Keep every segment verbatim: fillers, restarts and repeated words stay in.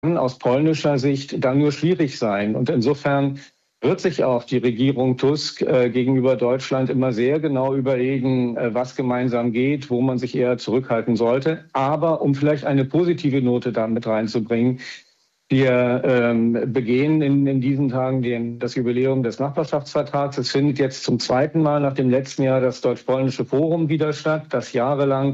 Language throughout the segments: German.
aus polnischer Sicht dann nur schwierig sein. Und insofern wird sich auch die Regierung Tusk äh, gegenüber Deutschland immer sehr genau überlegen, äh, was gemeinsam geht, wo man sich eher zurückhalten sollte. Aber um vielleicht eine positive Note da mit reinzubringen, wir ähm, begehen in, in diesen Tagen den, das Jubiläum des Nachbarschaftsvertrags. Es findet jetzt zum zweiten Mal nach dem letzten Jahr das Deutsch-Polnische Forum wieder statt, das jahrelang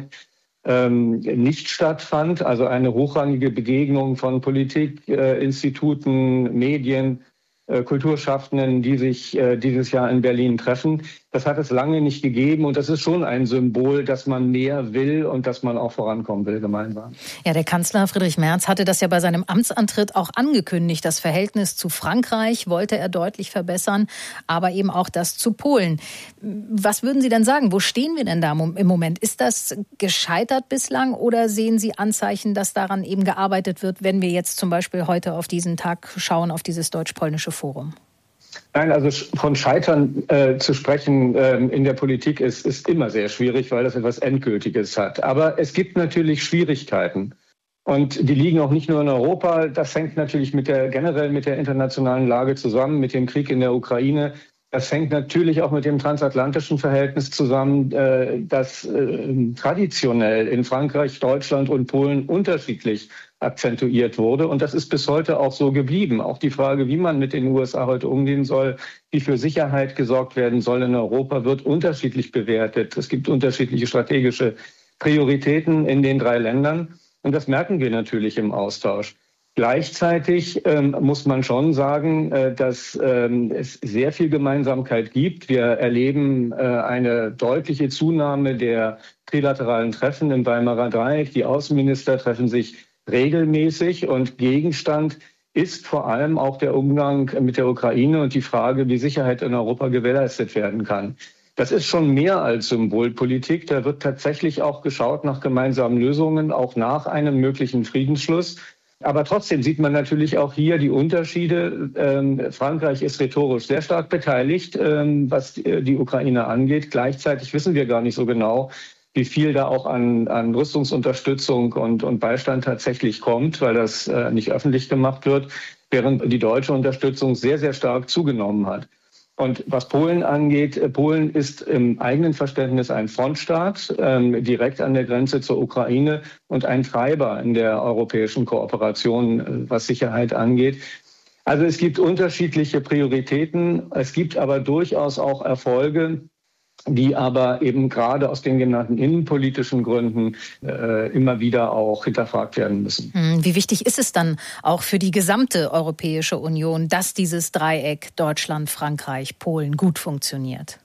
ähm, nicht stattfand. Also eine hochrangige Begegnung von Politik, äh, Instituten, Medien, Kulturschaffenden, die sich äh, dieses Jahr in Berlin treffen. Das hat es lange nicht gegeben und das ist schon ein Symbol, dass man mehr will und dass man auch vorankommen will gemeinsam. Ja, der Kanzler Friedrich Merz hatte das ja bei seinem Amtsantritt auch angekündigt. Das Verhältnis zu Frankreich wollte er deutlich verbessern, aber eben auch das zu Polen. Was würden Sie denn sagen? Wo stehen wir denn da im Moment? Ist das gescheitert bislang oder sehen Sie Anzeichen, dass daran eben gearbeitet wird, wenn wir jetzt zum Beispiel heute auf diesen Tag schauen, auf dieses deutsch-polnische Forum? Nein, also von Scheitern äh, zu sprechen äh, in der Politik ist, ist immer sehr schwierig, weil das etwas Endgültiges hat. Aber es gibt natürlich Schwierigkeiten. Und die liegen auch nicht nur in Europa. Das hängt natürlich mit der, generell mit der internationalen Lage zusammen, mit dem Krieg in der Ukraine. Das hängt natürlich auch mit dem transatlantischen Verhältnis zusammen, äh, das äh, traditionell in Frankreich, Deutschland und Polen unterschiedlich akzentuiert wurde. Und das ist bis heute auch so geblieben. Auch die Frage, wie man mit den U S A heute umgehen soll, wie für Sicherheit gesorgt werden soll in Europa, wird unterschiedlich bewertet. Es gibt unterschiedliche strategische Prioritäten in den drei Ländern. Und das merken wir natürlich im Austausch. Gleichzeitig ähm, muss man schon sagen, äh, dass ähm, es sehr viel Gemeinsamkeit gibt. Wir erleben äh, eine deutliche Zunahme der trilateralen Treffen im Weimarer Dreieck. Die Außenminister treffen sich regelmäßig und Gegenstand ist vor allem auch der Umgang mit der Ukraine und die Frage, wie Sicherheit in Europa gewährleistet werden kann. Das ist schon mehr als Symbolpolitik. Da wird tatsächlich auch geschaut nach gemeinsamen Lösungen, auch nach einem möglichen Friedensschluss. Aber trotzdem sieht man natürlich auch hier die Unterschiede. Ähm, Frankreich ist rhetorisch sehr stark beteiligt, ähm, was die, die Ukraine angeht. Gleichzeitig wissen wir gar nicht so genau, wie viel da auch an, an Rüstungsunterstützung und, und Beistand tatsächlich kommt, weil das äh, nicht öffentlich gemacht wird, während die deutsche Unterstützung sehr, sehr stark zugenommen hat. Und was Polen angeht, Polen ist im eigenen Verständnis ein Frontstaat, ähm, direkt an der Grenze zur Ukraine und ein Treiber in der europäischen Kooperation, was Sicherheit angeht. Also es gibt unterschiedliche Prioritäten, es gibt aber durchaus auch Erfolge, die aber eben gerade aus den genannten innenpolitischen Gründen äh, immer wieder auch hinterfragt werden müssen. Wie wichtig ist es dann auch für die gesamte Europäische Union, dass dieses Dreieck Deutschland, Frankreich, Polen gut funktioniert?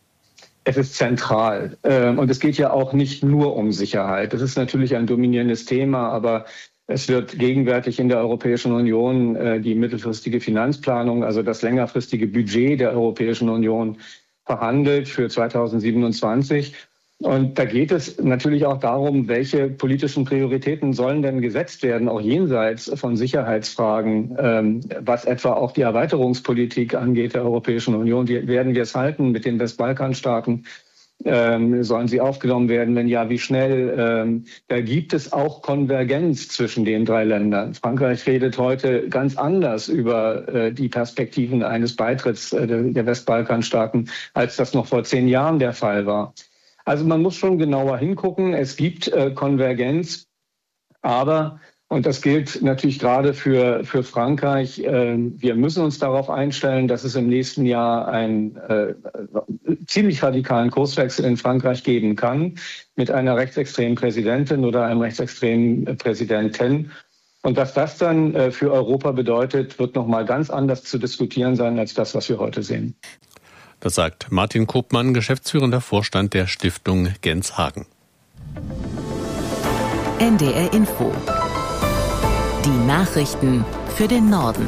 Es ist zentral. Äh, und es geht ja auch nicht nur um Sicherheit. Das ist natürlich ein dominierendes Thema, aber es wird gegenwärtig in der Europäischen Union äh, die mittelfristige Finanzplanung, also das längerfristige Budget der Europäischen Union, verhandelt für zweitausendsiebenundzwanzig. Und da geht es natürlich auch darum, welche politischen Prioritäten sollen denn gesetzt werden, auch jenseits von Sicherheitsfragen, ähm, was etwa auch die Erweiterungspolitik angeht der Europäischen Union. Wie werden wir es halten mit den Westbalkanstaaten? Ähm, sollen sie aufgenommen werden? Wenn ja, wie schnell? Ähm, da gibt es auch Konvergenz zwischen den drei Ländern. Frankreich redet heute ganz anders über äh, die Perspektiven eines Beitritts äh, der Westbalkanstaaten, als das noch vor zehn Jahren der Fall war. Also man muss schon genauer hingucken. Es gibt äh, Konvergenz, aber und das gilt natürlich gerade für, für Frankreich. Wir müssen uns darauf einstellen, dass es im nächsten Jahr einen äh, ziemlich radikalen Kurswechsel in Frankreich geben kann mit einer rechtsextremen Präsidentin oder einem rechtsextremen Präsidenten. Und was das dann äh, für Europa bedeutet, wird noch mal ganz anders zu diskutieren sein als das, was wir heute sehen. Das sagt Martin Koopmann, geschäftsführender Vorstand der Stiftung Genshagen. N D R Info. Die Nachrichten für den Norden.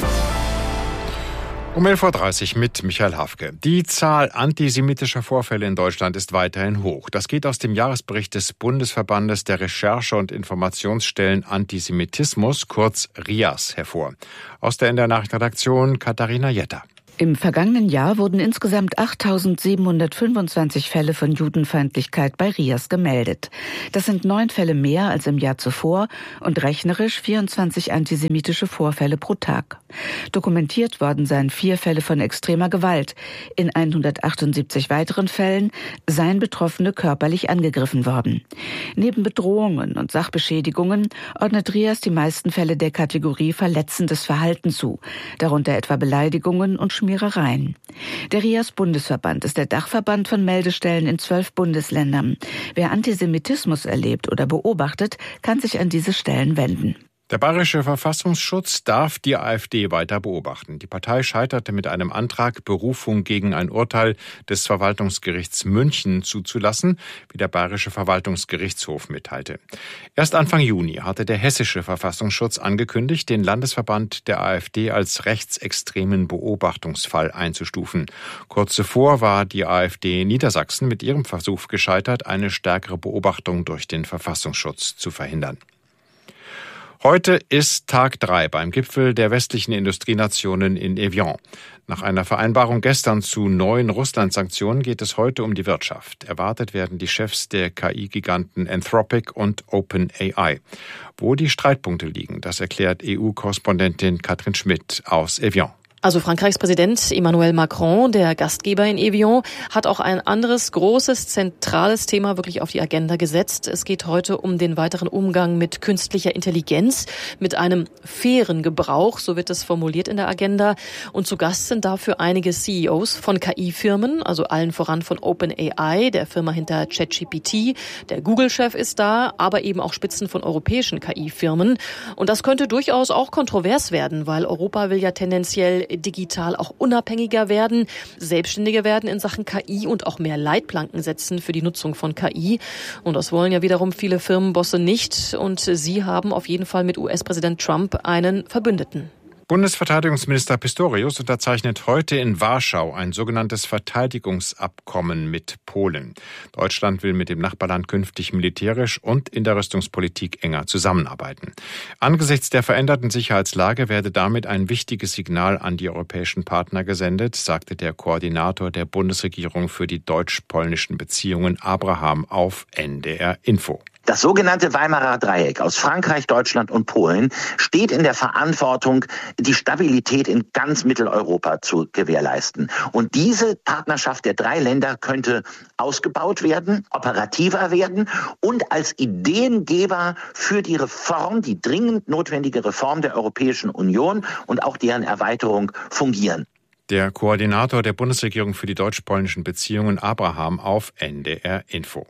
Um elf Uhr dreißig mit Michael Hafke. Die Zahl antisemitischer Vorfälle in Deutschland ist weiterhin hoch. Das geht aus dem Jahresbericht des Bundesverbandes der Recherche- und Informationsstellen Antisemitismus, kurz R I A S, hervor. Aus der N D R Nachrichtenredaktion Katharina Jetter. Im vergangenen Jahr wurden insgesamt achttausendsiebenhundertfünfundzwanzig Fälle von Judenfeindlichkeit bei RIAS gemeldet. Das sind neun Fälle mehr als im Jahr zuvor und rechnerisch vierundzwanzig antisemitische Vorfälle pro Tag. Dokumentiert worden seien vier Fälle von extremer Gewalt. In hundertachtundsiebzig weiteren Fällen seien Betroffene körperlich angegriffen worden. Neben Bedrohungen und Sachbeschädigungen ordnet RIAS die meisten Fälle der Kategorie verletzendes Verhalten zu, darunter etwa Beleidigungen und Schmierereien. Der RIAS-Bundesverband ist der Dachverband von Meldestellen in zwölf Bundesländern. Wer Antisemitismus erlebt oder beobachtet, kann sich an diese Stellen wenden. Der Bayerische Verfassungsschutz darf die AfD weiter beobachten. Die Partei scheiterte mit einem Antrag, Berufung gegen ein Urteil des Verwaltungsgerichts München zuzulassen, wie der Bayerische Verwaltungsgerichtshof mitteilte. Erst Anfang Juni hatte der Hessische Verfassungsschutz angekündigt, den Landesverband der AfD als rechtsextremen Beobachtungsfall einzustufen. Kurz zuvor war die AfD in Niedersachsen mit ihrem Versuch gescheitert, eine stärkere Beobachtung durch den Verfassungsschutz zu verhindern. Heute ist Tag drei beim Gipfel der westlichen Industrienationen in Evian. Nach einer Vereinbarung gestern zu neuen Russland-Sanktionen geht es heute um die Wirtschaft. Erwartet werden die Chefs der K I-Giganten Anthropic und OpenAI. Wo die Streitpunkte liegen, das erklärt E U-Korrespondentin Katrin Schmidt aus Evian. Also Frankreichs Präsident Emmanuel Macron, der Gastgeber in Evian, hat auch ein anderes großes, zentrales Thema wirklich auf die Agenda gesetzt. Es geht heute um den weiteren Umgang mit künstlicher Intelligenz, mit einem fairen Gebrauch, so wird es formuliert in der Agenda. Und zu Gast sind dafür einige C E Os von K I-Firmen, also allen voran von OpenAI, der Firma hinter ChatGPT. Der Google-Chef ist da, aber eben auch Spitzen von europäischen K I-Firmen. Und das könnte durchaus auch kontrovers werden, weil Europa will ja tendenziell digital auch unabhängiger werden, selbstständiger werden in Sachen K I und auch mehr Leitplanken setzen für die Nutzung von K I. Und das wollen ja wiederum viele Firmenbosse nicht. Und sie haben auf jeden Fall mit U S-Präsident Trump einen Verbündeten. Bundesverteidigungsminister Pistorius unterzeichnet heute in Warschau ein sogenanntes Verteidigungsabkommen mit Polen. Deutschland will mit dem Nachbarland künftig militärisch und in der Rüstungspolitik enger zusammenarbeiten. Angesichts der veränderten Sicherheitslage werde damit ein wichtiges Signal an die europäischen Partner gesendet, sagte der Koordinator der Bundesregierung für die deutsch-polnischen Beziehungen Abraham auf N D R Info. Das sogenannte Weimarer Dreieck aus Frankreich, Deutschland und Polen steht in der Verantwortung, die Stabilität in ganz Mitteleuropa zu gewährleisten. Und diese Partnerschaft der drei Länder könnte ausgebaut werden, operativer werden und als Ideengeber für die Reform, die dringend notwendige Reform der Europäischen Union und auch deren Erweiterung fungieren. Der Koordinator der Bundesregierung für die deutsch-polnischen Beziehungen Abraham auf N D R Info.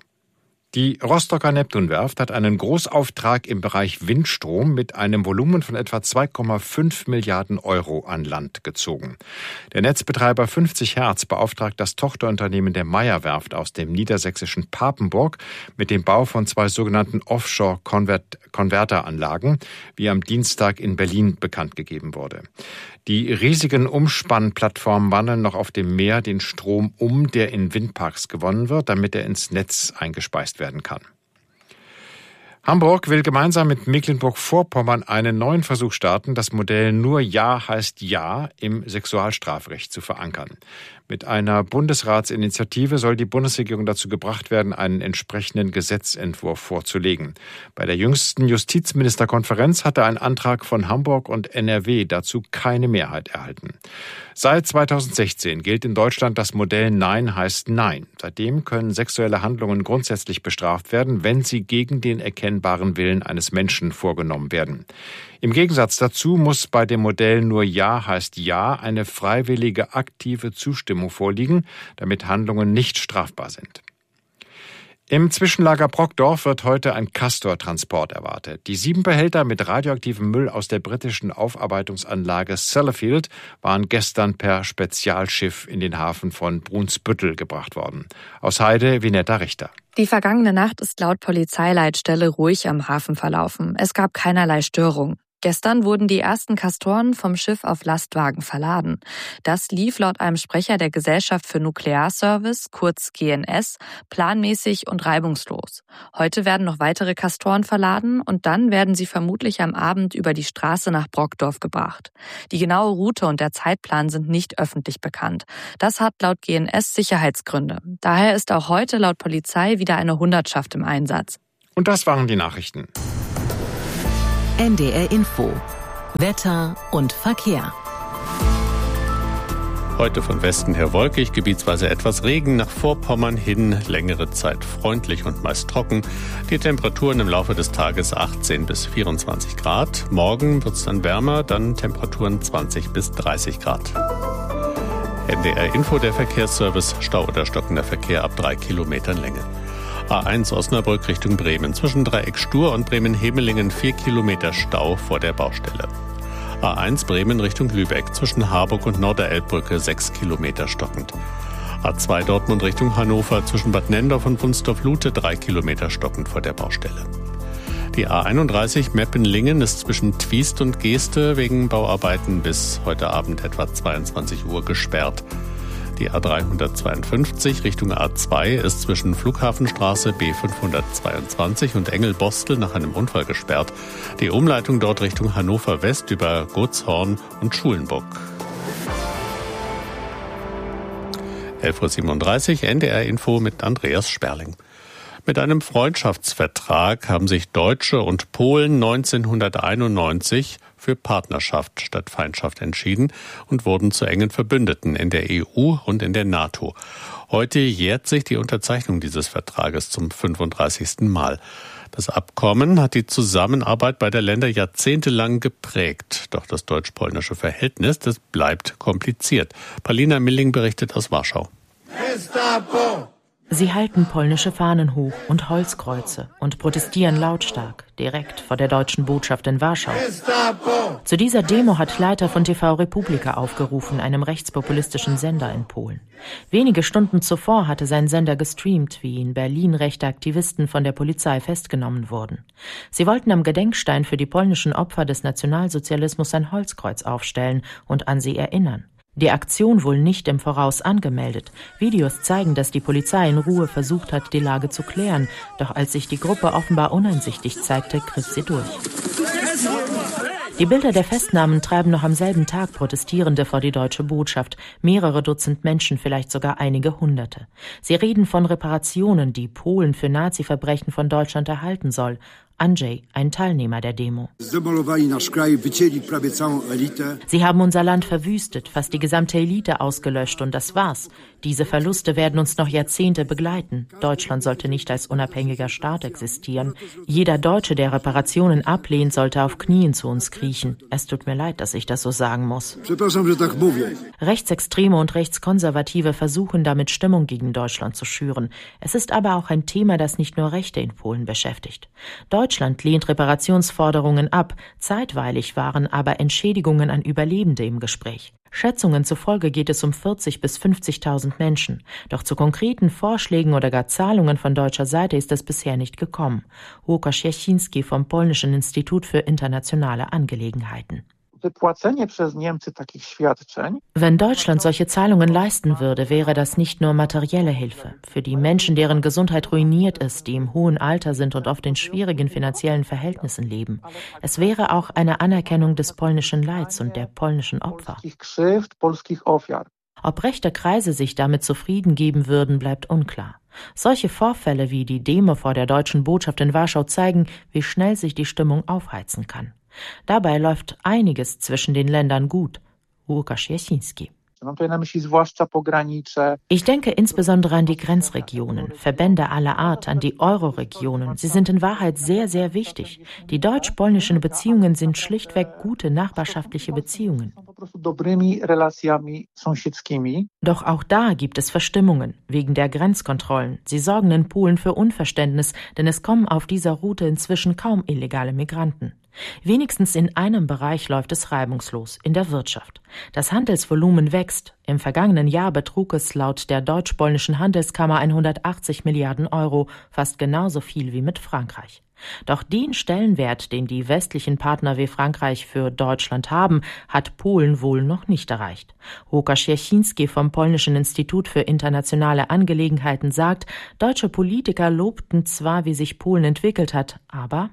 Die Rostocker Neptunwerft hat einen Großauftrag im Bereich Windstrom mit einem Volumen von etwa zwei Komma fünf Milliarden Euro an Land gezogen. Der Netzbetreiber fünfzig Hertz beauftragt das Tochterunternehmen der Meyer-Werft aus dem niedersächsischen Papenburg mit dem Bau von zwei sogenannten Offshore-Konverteranlagen, wie am Dienstag in Berlin bekannt gegeben wurde. Die riesigen Umspannplattformen wandeln noch auf dem Meer den Strom um, der in Windparks gewonnen wird, damit er ins Netz eingespeist werden kann. Hamburg will gemeinsam mit Mecklenburg-Vorpommern einen neuen Versuch starten, das Modell Nur Ja heißt Ja im Sexualstrafrecht zu verankern. Mit einer Bundesratsinitiative soll die Bundesregierung dazu gebracht werden, einen entsprechenden Gesetzentwurf vorzulegen. Bei der jüngsten Justizministerkonferenz hatte ein Antrag von Hamburg und N R W dazu keine Mehrheit erhalten. Seit zweitausendsechzehn gilt in Deutschland das Modell Nein heißt Nein. Seitdem können sexuelle Handlungen grundsätzlich bestraft werden, wenn sie gegen den erkennbaren Willen eines Menschen vorgenommen werden. Im Gegensatz dazu muss bei dem Modell Nur Ja heißt Ja eine freiwillige, aktive Zustimmung vorliegen, damit Handlungen nicht strafbar sind. Im Zwischenlager Brockdorf wird heute ein Castor-Transport erwartet. Die sieben Behälter mit radioaktivem Müll aus der britischen Aufarbeitungsanlage Sellafield waren gestern per Spezialschiff in den Hafen von Brunsbüttel gebracht worden. Aus Heide, Vinetta Richter. Die vergangene Nacht ist laut Polizeileitstelle ruhig am Hafen verlaufen. Es gab keinerlei Störung. Gestern wurden die ersten Castoren vom Schiff auf Lastwagen verladen. Das lief laut einem Sprecher der Gesellschaft für Nuklearservice, kurz G N S, planmäßig und reibungslos. Heute werden noch weitere Castoren verladen und dann werden sie vermutlich am Abend über die Straße nach Brockdorf gebracht. Die genaue Route und der Zeitplan sind nicht öffentlich bekannt. Das hat laut G N S Sicherheitsgründe. Daher ist auch heute laut Polizei wieder eine Hundertschaft im Einsatz. Und das waren die Nachrichten. N D R Info. Wetter und Verkehr. Heute von Westen her wolkig, gebietsweise etwas Regen, nach Vorpommern hin längere Zeit freundlich und meist trocken. Die Temperaturen im Laufe des Tages achtzehn bis vierundzwanzig Grad. Morgen wird es dann wärmer, dann Temperaturen zwanzig bis dreißig Grad. N D R Info, der Verkehrsservice, Stau oder stockender Verkehr ab drei Kilometern Länge. A eins Osnabrück Richtung Bremen. Zwischen Dreieck Stur und Bremen-Hemelingen vier Kilometer Stau vor der Baustelle. A eins Bremen Richtung Lübeck. Zwischen Harburg und Norderelbbrücke sechs Kilometer stockend. A zwei Dortmund Richtung Hannover. Zwischen Bad Nendorf und Wunstorf-Lute drei Kilometer stockend vor der Baustelle. Die A einunddreißig Meppen-Lingen ist zwischen Twiest und Geeste wegen Bauarbeiten bis heute Abend etwa zweiundzwanzig Uhr gesperrt. Die A dreihundertzweiundfünfzig Richtung A zwei ist zwischen Flughafenstraße B fünfhundertzweiundzwanzig und Engelbostel nach einem Unfall gesperrt. Die Umleitung dort Richtung Hannover West über Gotshorn und Schulenburg. elf Uhr siebenunddreißig, N D R Info mit Andreas Sperling. Mit einem Freundschaftsvertrag haben sich Deutsche und Polen neunzehnhunderteinundneunzig für Partnerschaft statt Feindschaft entschieden und wurden zu engen Verbündeten in der E U und in der NATO. Heute jährt sich die Unterzeichnung dieses Vertrages zum fünfunddreißigsten Mal. Das Abkommen hat die Zusammenarbeit beider Länder jahrzehntelang geprägt. Doch das deutsch-polnische Verhältnis, das bleibt kompliziert. Paulina Milling berichtet aus Warschau. Gestapo! Sie halten polnische Fahnen hoch und Holzkreuze und protestieren lautstark, direkt vor der deutschen Botschaft in Warschau. Gestapo! Zu dieser Demo hat Leiter von T V Republika aufgerufen, einem rechtspopulistischen Sender in Polen. Wenige Stunden zuvor hatte sein Sender gestreamt, wie in Berlin rechte Aktivisten von der Polizei festgenommen wurden. Sie wollten am Gedenkstein für die polnischen Opfer des Nationalsozialismus ein Holzkreuz aufstellen und an sie erinnern. Die Aktion wohl nicht im Voraus angemeldet. Videos zeigen, dass die Polizei in Ruhe versucht hat, die Lage zu klären. Doch als sich die Gruppe offenbar uneinsichtig zeigte, griff sie durch. Die Bilder der Festnahmen treiben noch am selben Tag Protestierende vor die deutsche Botschaft. Mehrere Dutzend Menschen, vielleicht sogar einige Hunderte. Sie reden von Reparationen, die Polen für Nazi-Verbrechen von Deutschland erhalten soll. Andrzej, ein Teilnehmer der Demo. Sie haben unser Land verwüstet, fast die gesamte Elite ausgelöscht und das war's. Diese Verluste werden uns noch Jahrzehnte begleiten. Deutschland sollte nicht als unabhängiger Staat existieren. Jeder Deutsche, der Reparationen ablehnt, sollte auf Knien zu uns kriechen. Es tut mir leid, dass ich das so sagen muss. Rechtsextreme und Rechtskonservative versuchen damit Stimmung gegen Deutschland zu schüren. Es ist aber auch ein Thema, das nicht nur Rechte in Polen beschäftigt. Deutschland lehnt Reparationsforderungen ab. Zeitweilig waren aber Entschädigungen an Überlebende im Gespräch. Schätzungen zufolge geht es um vierzig bis fünfzigtausend Menschen. Doch zu konkreten Vorschlägen oder gar Zahlungen von deutscher Seite ist es bisher nicht gekommen. Łukasz Jasiński vom Polnischen Institut für internationale Angelegenheiten. Wenn Deutschland solche Zahlungen leisten würde, wäre das nicht nur materielle Hilfe. Für die Menschen, deren Gesundheit ruiniert ist, die im hohen Alter sind und oft in schwierigen finanziellen Verhältnissen leben. Es wäre auch eine Anerkennung des polnischen Leids und der polnischen Opfer. Ob rechte Kreise sich damit zufrieden geben würden, bleibt unklar. Solche Vorfälle wie die Demo vor der deutschen Botschaft in Warschau zeigen, wie schnell sich die Stimmung aufheizen kann. Dabei läuft einiges zwischen den Ländern gut. Łukasz Jasiński. Ich denke insbesondere an die Grenzregionen, Verbände aller Art, an die Euro-Regionen. Sie sind in Wahrheit sehr, sehr wichtig. Die deutsch-polnischen Beziehungen sind schlichtweg gute nachbarschaftliche Beziehungen. Doch auch da gibt es Verstimmungen wegen der Grenzkontrollen. Sie sorgen in Polen für Unverständnis, denn es kommen auf dieser Route inzwischen kaum illegale Migranten. Wenigstens in einem Bereich läuft es reibungslos, in der Wirtschaft. Das Handelsvolumen wächst. Im vergangenen Jahr betrug es laut der deutsch-polnischen Handelskammer hundertachtzig Milliarden Euro, fast genauso viel wie mit Frankreich. Doch den Stellenwert, den die westlichen Partner wie Frankreich für Deutschland haben, hat Polen wohl noch nicht erreicht. Łukasz Jasiński vom Polnischen Institut für internationale Angelegenheiten sagt, deutsche Politiker lobten zwar, wie sich Polen entwickelt hat, aber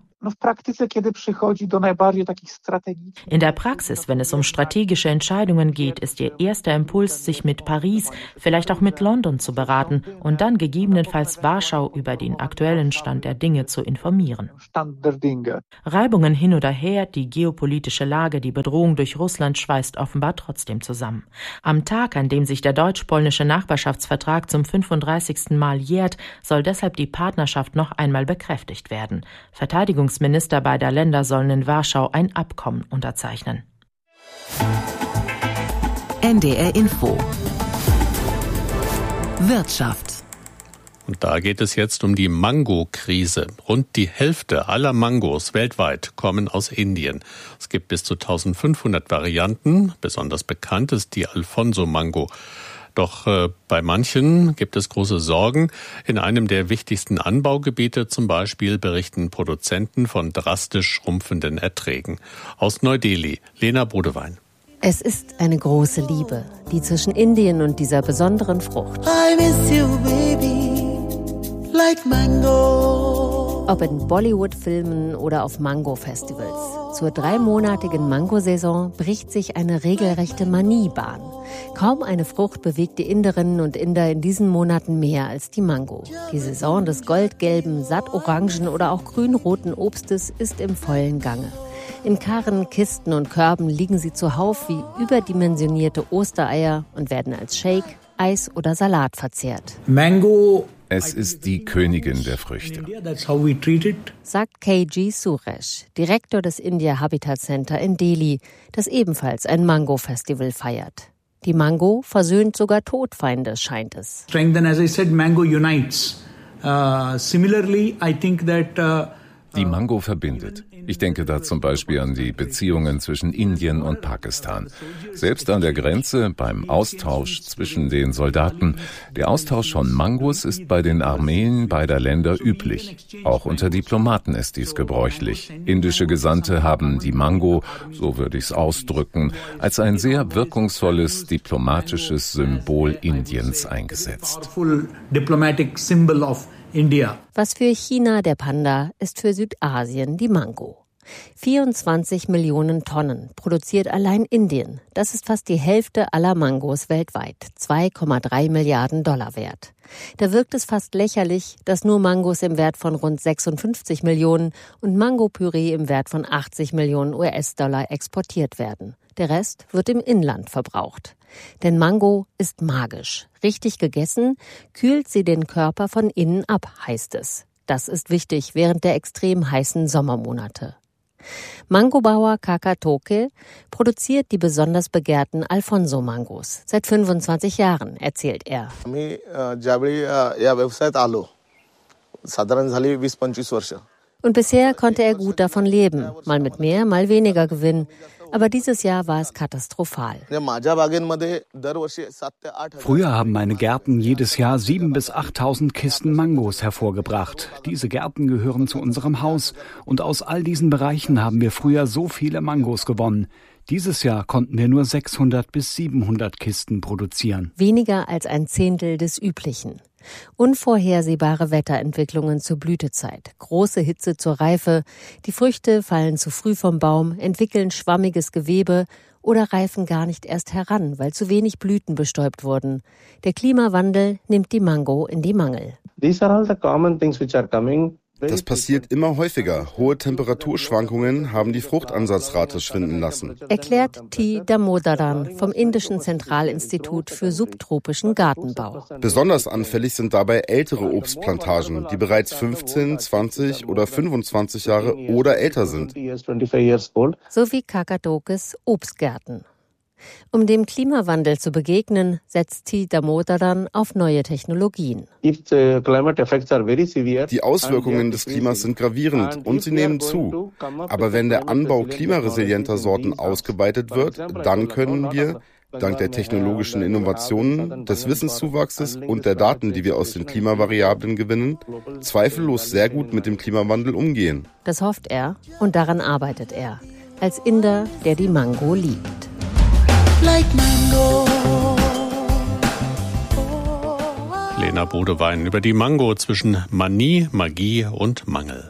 in der Praxis, wenn es um strategische Entscheidungen geht, ist ihr erster Impuls, sich mit Paris, vielleicht auch mit London zu beraten und dann gegebenenfalls Warschau über den aktuellen Stand der Dinge zu informieren. Reibungen hin oder her, die geopolitische Lage, die Bedrohung durch Russland schweißt offenbar trotzdem zusammen. Am Tag, an dem sich der deutsch-polnische Nachbarschaftsvertrag zum fünfunddreißigsten Mal jährt, soll deshalb die Partnerschaft noch einmal bekräftigt werden. Verteidigungs Minister beider Länder sollen in Warschau ein Abkommen unterzeichnen. N D R Info Wirtschaft. Und da geht es jetzt um die Mango-Krise. Rund die Hälfte aller Mangos weltweit kommen aus Indien. Es gibt bis zu eintausendfünfhundert Varianten. Besonders bekannt ist die Alfonso-Mango. Doch äh, bei manchen gibt es große Sorgen. In einem der wichtigsten Anbaugebiete zum Beispiel berichten Produzenten von drastisch schrumpfenden Erträgen. Aus Neu-Delhi, Lena Bodewein. Es ist eine große Liebe, die zwischen Indien und dieser besonderen Frucht. I miss you, baby, like mango. Ob in Bollywood-Filmen oder auf Mango-Festivals. Zur dreimonatigen Mangosaison bricht sich eine regelrechte Manie Bahn. Kaum eine Frucht bewegt die Inderinnen und Inder in diesen Monaten mehr als die Mango. Die Saison des goldgelben, sattorangen oder auch grünroten Obstes ist im vollen Gange. In Karren, Kisten und Körben liegen sie zuhauf wie überdimensionierte Ostereier und werden als Shake, Eis oder Salat verzehrt. Mango. Es ist die Königin der Früchte, sagt K G Suresh, Direktor des India Habitat Center in Delhi, das ebenfalls ein Mango-Festival feiert. Die Mango versöhnt sogar Todfeinde, scheint es. Strength, and as I said, Mango unites. Uh, similarly, I think that uh, die Mango verbindet. Ich denke da zum Beispiel an die Beziehungen zwischen Indien und Pakistan. Selbst an der Grenze, beim Austausch zwischen den Soldaten. Der Austausch von Mangos ist bei den Armeen beider Länder üblich. Auch unter Diplomaten ist dies gebräuchlich. Indische Gesandte haben die Mango, so würde ich es ausdrücken, als ein sehr wirkungsvolles diplomatisches Symbol Indiens eingesetzt. India. Was für China der Panda ist für Südasien die Mango. vierundzwanzig Millionen Tonnen produziert allein Indien. Das ist fast die Hälfte aller Mangos weltweit, zwei Komma drei Milliarden Dollar wert. Da wirkt es fast lächerlich, dass nur Mangos im Wert von rund sechsundfünfzig Millionen und Mangopüree im Wert von achtzig Millionen U S-Dollar exportiert werden. Der Rest wird im Inland verbraucht. Denn Mango ist magisch. Richtig gegessen, kühlt sie den Körper von innen ab, heißt es. Das ist wichtig während der extrem heißen Sommermonate. Mangobauer Kakatoke produziert die besonders begehrten Alfonso-Mangos. Seit fünfundzwanzig Jahren, erzählt er. Und bisher konnte er gut davon leben, mal mit mehr, mal weniger Gewinn. Aber dieses Jahr war es katastrophal. Früher haben meine Gärten jedes Jahr sieben bis achttausend Kisten Mangos hervorgebracht. Diese Gärten gehören zu unserem Haus und aus all diesen Bereichen haben wir früher so viele Mangos gewonnen. Dieses Jahr konnten wir nur sechshundert bis siebenhundert Kisten produzieren. Weniger als ein Zehntel des Üblichen. Unvorhersehbare Wetterentwicklungen zur Blütezeit, große Hitze zur Reife, die Früchte fallen zu früh vom Baum, entwickeln schwammiges Gewebe oder reifen gar nicht erst heran, weil zu wenig Blüten bestäubt wurden. Der Klimawandel nimmt die Mango in die Mangel. These are all the common things which are coming. Das passiert immer häufiger. Hohe Temperaturschwankungen haben die Fruchtansatzrate schwinden lassen. Erklärt T. Damodaran vom Indischen Zentralinstitut für subtropischen Gartenbau. Besonders anfällig sind dabei ältere Obstplantagen, die bereits fünfzehn, zwanzig oder fünfundzwanzig Jahre oder älter sind. So wie Kakatokes Obstgärten. Um dem Klimawandel zu begegnen, setzt T. Damodaran auf neue Technologien. Die Auswirkungen des Klimas sind gravierend und sie nehmen zu. Aber wenn der Anbau klimaresilienter Sorten ausgeweitet wird, dann können wir, Dank der technologischen Innovationen, des Wissenszuwachses und der Daten, die wir aus den Klimavariablen gewinnen, zweifellos sehr gut mit dem Klimawandel umgehen. Das hofft er und daran arbeitet er. Als Inder, der die Mango liebt. Like Mango. Lena Bodewein über die Mango zwischen Manie, Magie und Mangel.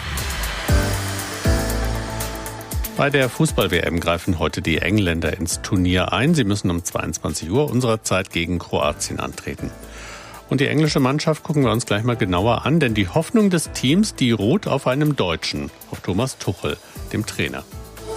Bei der Fußball-W M greifen heute die Engländer ins Turnier ein. Sie müssen um zweiundzwanzig Uhr unserer Zeit gegen Kroatien antreten. Und die englische Mannschaft gucken wir uns gleich mal genauer an, denn die Hoffnung des Teams, die ruht auf einem Deutschen, auf Thomas Tuchel, dem Trainer.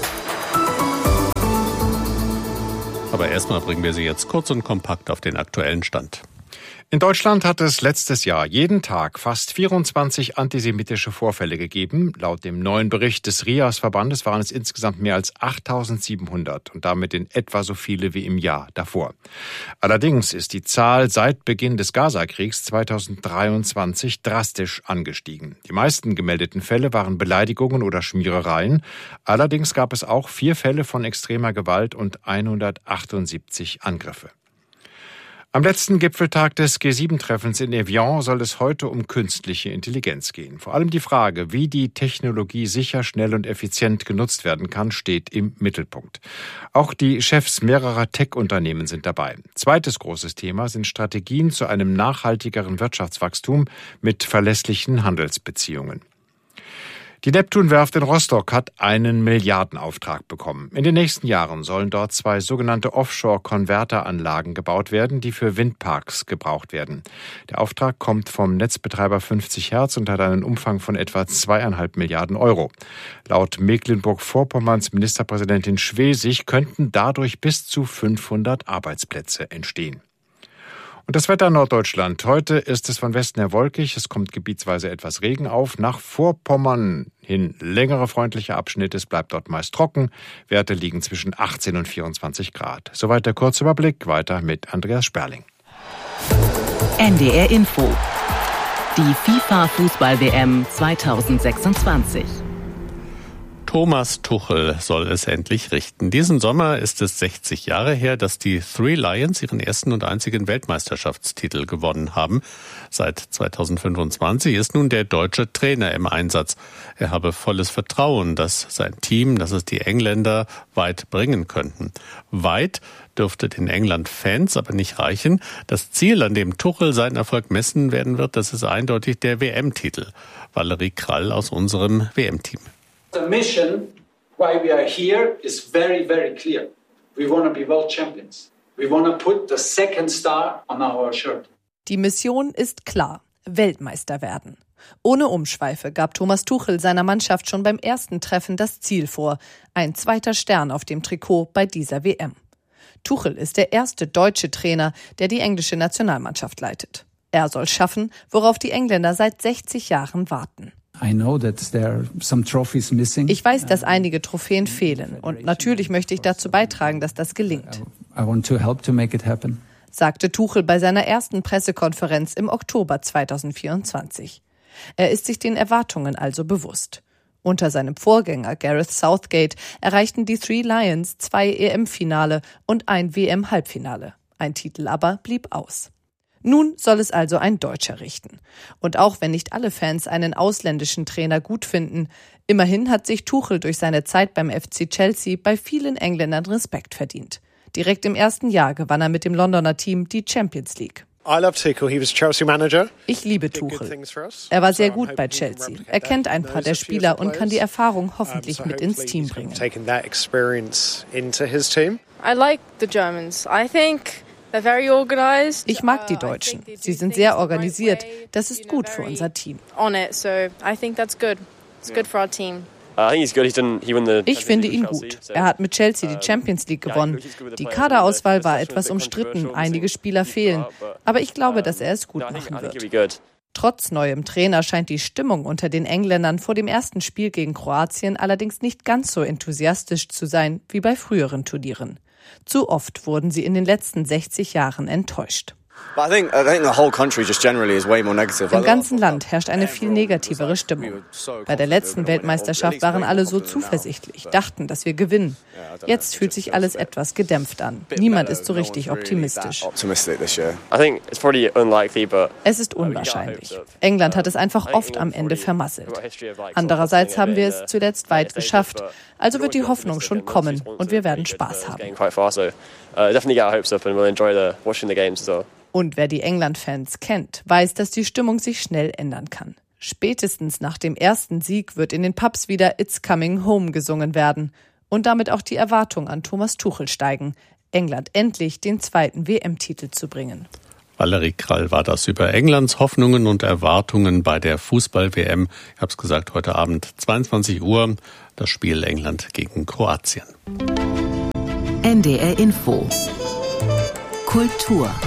Aber erstmal bringen wir Sie jetzt kurz und kompakt auf den aktuellen Stand. In Deutschland hat es letztes Jahr jeden Tag fast vierundzwanzig antisemitische Vorfälle gegeben. Laut dem neuen Bericht des R I A S-Verbandes waren es insgesamt mehr als achttausendsiebenhundert und damit in etwa so viele wie im Jahr davor. Allerdings ist die Zahl seit Beginn des Gaza-Kriegs zweitausenddreiundzwanzig drastisch angestiegen. Die meisten gemeldeten Fälle waren Beleidigungen oder Schmierereien. Allerdings gab es auch vier Fälle von extremer Gewalt und hundertachtundsiebzig Angriffe. Am letzten Gipfeltag des G sieben Treffens in Evian soll es heute um künstliche Intelligenz gehen. Vor allem die Frage, wie die Technologie sicher, schnell und effizient genutzt werden kann, steht im Mittelpunkt. Auch die Chefs mehrerer Tech-Unternehmen sind dabei. Zweites großes Thema sind Strategien zu einem nachhaltigeren Wirtschaftswachstum mit verlässlichen Handelsbeziehungen. Die Neptunwerft in Rostock hat einen Milliardenauftrag bekommen. In den nächsten Jahren sollen dort zwei sogenannte Offshore-Konverteranlagen gebaut werden, die für Windparks gebraucht werden. Der Auftrag kommt vom Netzbetreiber fünfzig Hertz und hat einen Umfang von etwa zweieinhalb Milliarden Euro. Laut Mecklenburg-Vorpommerns Ministerpräsidentin Schwesig könnten dadurch bis zu fünfhundert Arbeitsplätze entstehen. Und das Wetter in Norddeutschland. Heute ist es von Westen her wolkig. Es kommt gebietsweise etwas Regen auf. Nach Vorpommern hin längere freundliche Abschnitte. Es bleibt dort meist trocken. Werte liegen zwischen achtzehn und vierundzwanzig Grad. Soweit der Kurzüberblick. Weiter mit Andreas Sperling. N D R Info. Die FIFA-Fußball-W M zweitausendsechsundzwanzig. Thomas Tuchel soll es endlich richten. Diesen Sommer ist es sechzig Jahre her, dass die Three Lions ihren ersten und einzigen Weltmeisterschaftstitel gewonnen haben. Seit zweitausendfünfundzwanzig ist nun der deutsche Trainer im Einsatz. Er habe volles Vertrauen, dass sein Team, dass es die Engländer weit bringen könnten. Weit dürfte den England-Fans aber nicht reichen. Das Ziel, an dem Tuchel seinen Erfolg messen werden wird, das ist eindeutig der W M-Titel. Valerie Krall aus unserem W M-Team. The mission why we are here is very, very clear. We want to be world champions. We want to put the second star on our shirt. Die Mission ist klar: Weltmeister werden. Ohne Umschweife gab Thomas Tuchel seiner Mannschaft schon beim ersten Treffen das Ziel vor: ein zweiter Stern auf dem Trikot bei dieser W M. Tuchel ist der erste deutsche Trainer, der die englische Nationalmannschaft leitet. Er soll schaffen, worauf die Engländer seit sechzig Jahren warten. Ich weiß, dass einige Trophäen fehlen und natürlich möchte ich dazu beitragen, dass das gelingt, sagte Tuchel bei seiner ersten Pressekonferenz im Oktober zweitausendvierundzwanzig. Er ist sich den Erwartungen also bewusst. Unter seinem Vorgänger Gareth Southgate erreichten die Three Lions zwei E M-Finale und ein W M-Halbfinale. Ein Titel aber blieb aus. Nun soll es also ein Deutscher richten. Und auch wenn nicht alle Fans einen ausländischen Trainer gut finden, immerhin hat sich Tuchel durch seine Zeit beim F C Chelsea bei vielen Engländern Respekt verdient. Direkt im ersten Jahr gewann er mit dem Londoner Team die Champions League. Ich liebe Tuchel. Er war sehr gut bei Chelsea. Er kennt ein paar der Spieler und kann die Erfahrung hoffentlich mit ins Team bringen. I like the Germans. I think Ich mag die Deutschen. Sie sind sehr organisiert. Das ist gut für unser Team. Ich finde ihn gut. Er hat mit Chelsea die Champions League gewonnen. Die Kaderauswahl war etwas umstritten. Einige Spieler fehlen. Aber ich glaube, dass er es gut machen wird. Trotz neuem Trainer scheint die Stimmung unter den Engländern vor dem ersten Spiel gegen Kroatien allerdings nicht ganz so enthusiastisch zu sein wie bei früheren Turnieren. Zu oft wurden sie in den letzten sechzig Jahren enttäuscht. Im ganzen Land herrscht eine viel negativere Stimmung. Bei der letzten Weltmeisterschaft waren alle so zuversichtlich, dachten, dass wir gewinnen. Jetzt fühlt sich alles etwas gedämpft an. Niemand ist so richtig optimistisch. Es ist unwahrscheinlich. England hat es einfach oft am Ende vermasselt. Andererseits haben wir es zuletzt weit geschafft. Also wird die Hoffnung schon kommen und wir werden Spaß haben. Und wer die England-Fans kennt, weiß, dass die Stimmung sich schnell ändern kann. Spätestens nach dem ersten Sieg wird in den Pubs wieder It's Coming Home gesungen werden. Und damit auch die Erwartung an Thomas Tuchel steigen, England endlich den zweiten W M-Titel zu bringen. Valerie Krall war das über Englands Hoffnungen und Erwartungen bei der Fußball-W M. Ich habe es gesagt, heute Abend zweiundzwanzig Uhr, das Spiel England gegen Kroatien. N D R Info Kultur.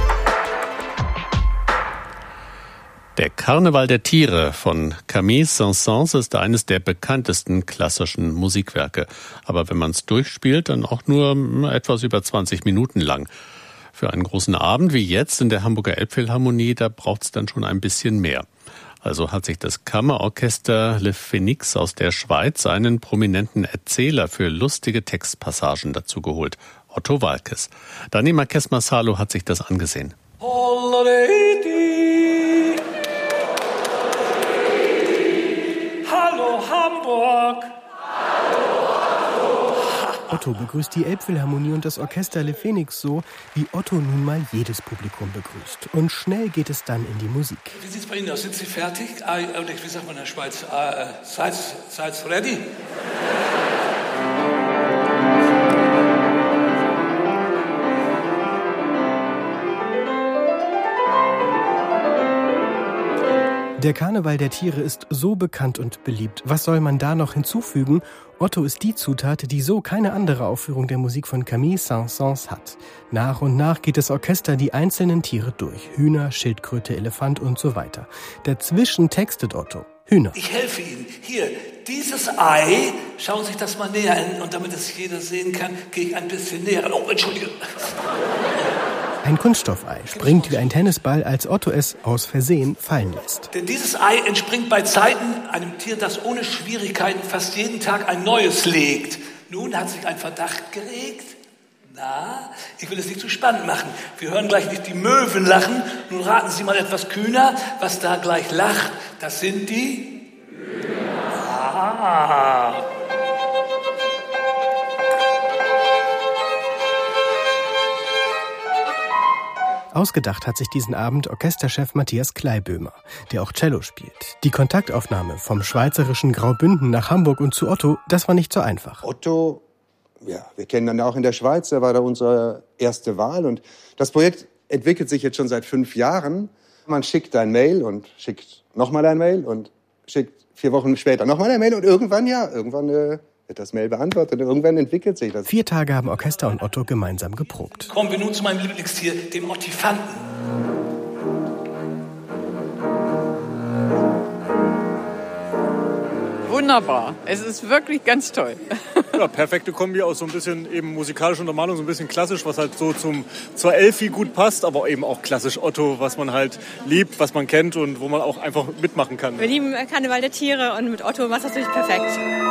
Der Karneval der Tiere von Camille Saint-Saëns ist eines der bekanntesten klassischen Musikwerke. Aber wenn man es durchspielt, dann auch nur etwas über zwanzig Minuten lang. Für einen großen Abend wie jetzt in der Hamburger Elbphilharmonie, da braucht es dann schon ein bisschen mehr. Also hat sich das Kammerorchester Le Phénix aus der Schweiz einen prominenten Erzähler für lustige Textpassagen dazu geholt, Otto Waalkes. Dani Marques Marsalo hat sich das angesehen. Hallo Hamburg! Otto begrüßt die Elbphilharmonie und das Orchester Le Phénix so, wie Otto nun mal jedes Publikum begrüßt. Und schnell geht es dann in die Musik. Wie sieht es bei Ihnen aus? Sind Sie fertig? Ah, wie sagt man in der Schweiz? Ah, seid ihr ready? Der Karneval der Tiere ist so bekannt und beliebt. Was soll man da noch hinzufügen? Otto ist die Zutat, die so keine andere Aufführung der Musik von Camille Saint-Saëns hat. Nach und nach geht das Orchester die einzelnen Tiere durch. Hühner, Schildkröte, Elefant und so weiter. Dazwischen textet Otto. Hühner. Ich helfe Ihnen. Hier, dieses Ei, schauen Sie sich das mal näher an. Und damit es jeder sehen kann, gehe ich ein bisschen näher. Oh, Entschuldige. Ein Kunststoffei springt wie ein Tennisball, als Otto es aus Versehen fallen lässt. Denn dieses Ei entspringt bei Zeiten einem Tier, das ohne Schwierigkeiten fast jeden Tag ein neues legt. Nun hat sich ein Verdacht geregt. Na, ich will es nicht zu spannend machen. Wir hören gleich nicht die Möwen lachen. Nun raten Sie mal etwas kühner, was da gleich lacht. Das sind die... Ah... Ausgedacht hat sich diesen Abend Orchesterchef Matthias Kleiböhmer, der auch Cello spielt. Die Kontaktaufnahme vom schweizerischen Graubünden nach Hamburg und zu Otto, das war nicht so einfach. Otto, ja, wir kennen ihn auch in der Schweiz, er war da unsere erste Wahl. Und das Projekt entwickelt sich jetzt schon seit fünf Jahren. Man schickt ein Mail und schickt nochmal ein Mail und schickt vier Wochen später nochmal ein Mail. Und irgendwann, ja, irgendwann... Äh, wird das Mail beantwortet und irgendwann entwickelt sich das. Vier Tage haben Orchester und Otto gemeinsam geprobt. Kommen wir nun zu meinem Lieblingstier, dem Ottifanten. Wunderbar. Es ist wirklich ganz toll. Ja, perfekte Kombi aus so ein bisschen eben musikalischer Untermalung, so ein bisschen klassisch, was halt so zum, zur Elfi gut passt, aber eben auch klassisch Otto, was man halt liebt, was man kennt und wo man auch einfach mitmachen kann. Wir lieben Karneval der Tiere und mit Otto war es natürlich perfekt.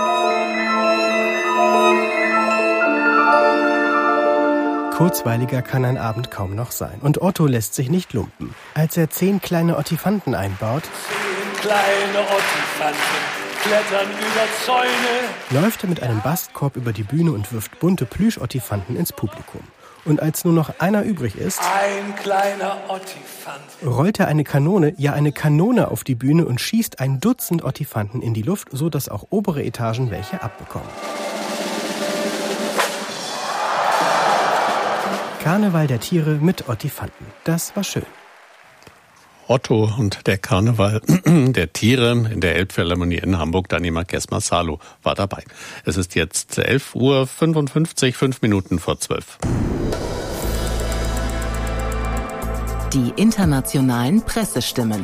Kurzweiliger kann ein Abend kaum noch sein. Und Otto lässt sich nicht lumpen. Als er zehn kleine Ottifanten einbaut, zehn kleine Ottifanten klettern über Zäune, läuft er mit einem Bastkorb über die Bühne und wirft bunte Plüsch-Ottifanten ins Publikum. Und als nur noch einer übrig ist, ein kleiner Ottifant, rollt er eine Kanone, ja eine Kanone auf die Bühne und schießt ein Dutzend Ottifanten in die Luft, so dass auch obere Etagen welche abbekommen. Karneval der Tiere mit Ottifanten. Das war schön. Otto und der Karneval der Tiere in der Elbphilharmonie in Hamburg. Dani Marques Marsalo war dabei. Es ist jetzt elf Uhr fünfundfünfzig, fünf Minuten vor zwölf. Die internationalen Pressestimmen.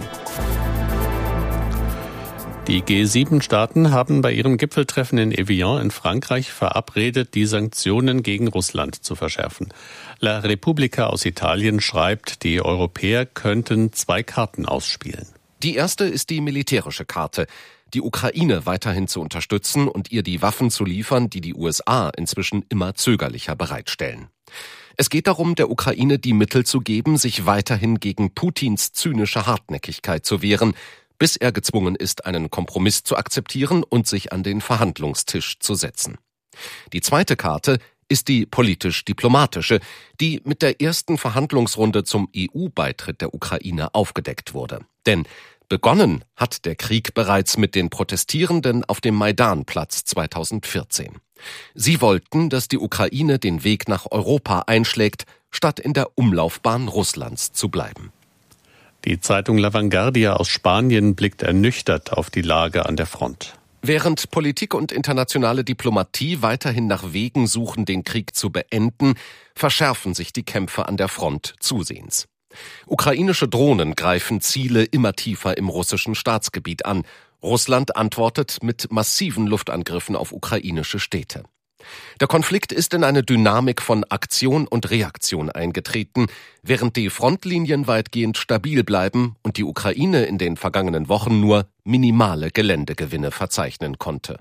Die G sieben Staaten haben bei ihrem Gipfeltreffen in Evian in Frankreich verabredet, die Sanktionen gegen Russland zu verschärfen. La Repubblica aus Italien schreibt, die Europäer könnten zwei Karten ausspielen. Die erste ist die militärische Karte. die Ukraine weiterhin zu unterstützen und ihr die Waffen zu liefern, die die U S A inzwischen immer zögerlicher bereitstellen. Es geht darum, der Ukraine die Mittel zu geben, sich weiterhin gegen Putins zynische Hartnäckigkeit zu wehren, bis er gezwungen ist, einen Kompromiss zu akzeptieren und sich an den Verhandlungstisch zu setzen. Die zweite Karte ist die politisch-diplomatische, die mit der ersten Verhandlungsrunde zum E U-Beitritt der Ukraine aufgedeckt wurde. Denn begonnen hat der Krieg bereits mit den Protestierenden auf dem Maidanplatz zweitausendvierzehn. Sie wollten, dass die Ukraine den Weg nach Europa einschlägt, statt in der Umlaufbahn Russlands zu bleiben. Die Zeitung La Vanguardia aus Spanien blickt ernüchtert auf die Lage an der Front. Während Politik und internationale Diplomatie weiterhin nach Wegen suchen, den Krieg zu beenden, verschärfen sich die Kämpfe an der Front zusehends. Ukrainische Drohnen greifen Ziele immer tiefer im russischen Staatsgebiet an. Russland antwortet mit massiven Luftangriffen auf ukrainische Städte. Der Konflikt ist in eine Dynamik von Aktion und Reaktion eingetreten, während die Frontlinien weitgehend stabil bleiben und die Ukraine in den vergangenen Wochen nur minimale Geländegewinne verzeichnen konnte.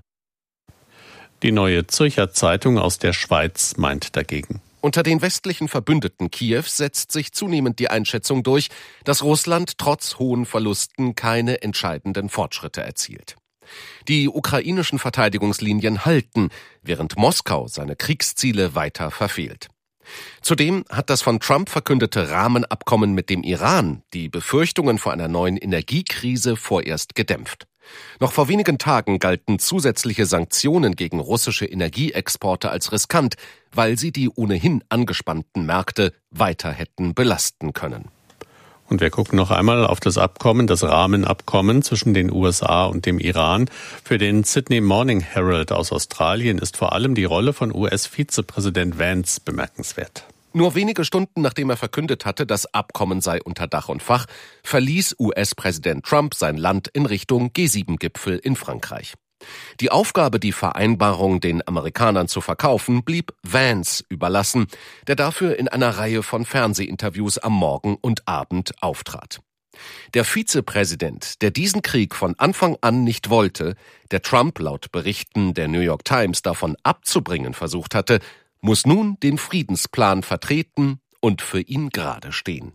Die Neue Zürcher Zeitung aus der Schweiz meint dagegen: Unter den westlichen Verbündeten Kiews setzt sich zunehmend die Einschätzung durch, dass Russland trotz hohen Verlusten keine entscheidenden Fortschritte erzielt. Die ukrainischen Verteidigungslinien halten, während Moskau seine Kriegsziele weiter verfehlt. Zudem hat das von Trump verkündete Rahmenabkommen mit dem Iran die Befürchtungen vor einer neuen Energiekrise vorerst gedämpft. Noch vor wenigen Tagen galten zusätzliche Sanktionen gegen russische Energieexporte als riskant, weil sie die ohnehin angespannten Märkte weiter hätten belasten können. Und wir gucken noch einmal auf das Abkommen, das Rahmenabkommen zwischen den U S A und dem Iran. Für den Sydney Morning Herald aus Australien ist vor allem die Rolle von U S-Vizepräsident Vance bemerkenswert. Nur wenige Stunden nachdem er verkündet hatte, das Abkommen sei unter Dach und Fach, verließ U S-Präsident Trump sein Land in Richtung G sieben Gipfel in Frankreich. Die Aufgabe, die Vereinbarung den Amerikanern zu verkaufen, blieb Vance überlassen, der dafür in einer Reihe von Fernsehinterviews am Morgen und Abend auftrat. Der Vizepräsident, der diesen Krieg von Anfang an nicht wollte, der Trump laut Berichten der New York Times davon abzubringen versucht hatte, muss nun den Friedensplan vertreten und für ihn gerade stehen.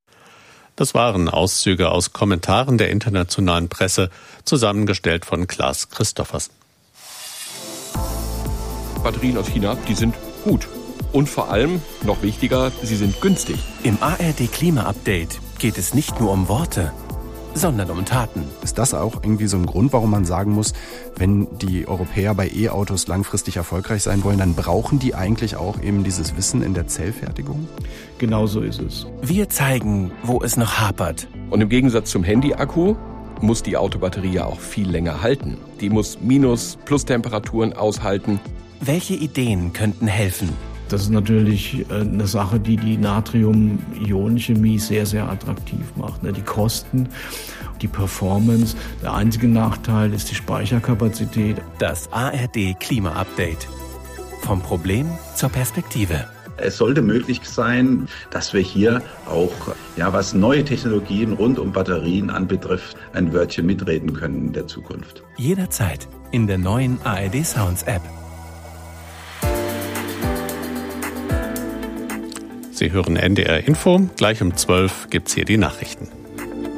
Das waren Auszüge aus Kommentaren der internationalen Presse, zusammengestellt von Klaas Christoffersen. Batterien aus China, die sind gut. Und vor allem, noch wichtiger, sie sind günstig. Im A R D Klima-Update geht es nicht nur um Worte, sondern um Taten. Ist das auch irgendwie so ein Grund, warum man sagen muss, wenn die Europäer bei E-Autos langfristig erfolgreich sein wollen, dann brauchen die eigentlich auch eben dieses Wissen in der Zellfertigung? Genau so ist es. Wir zeigen, wo es noch hapert. Und im Gegensatz zum Handy-Akku muss die Autobatterie ja auch viel länger halten. Die muss Minus-, Plus-Temperaturen aushalten. Welche Ideen könnten helfen? Das ist natürlich eine Sache, die die Natrium-Ionen-Chemie sehr, sehr attraktiv macht. Die Kosten, die Performance. Der einzige Nachteil ist die Speicherkapazität. Das A R D Klima-Update. Vom Problem zur Perspektive. Es sollte möglich sein, dass wir hier auch, ja, was neue Technologien rund um Batterien anbetrifft, ein Wörtchen mitreden können in der Zukunft. Jederzeit in der neuen A R D Sounds App. Sie hören N D R Info. Gleich um zwölf gibt's hier die Nachrichten.